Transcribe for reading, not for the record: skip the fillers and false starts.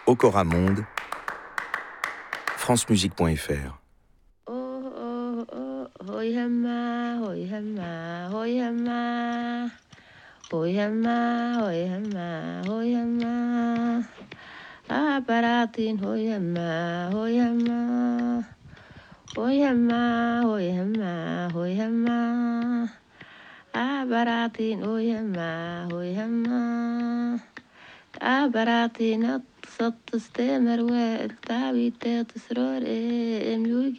Okora Monde, francemusique.fr. Hoyama, hoyama, hoyama, hoyama, hoyama, hoyama. Aparatin hoyama, hoyama, hoyama, hoyama, hoyama. Aparatin hoyama, hoyama. Aparatin att satt stämmer väl, där vi tar till srör,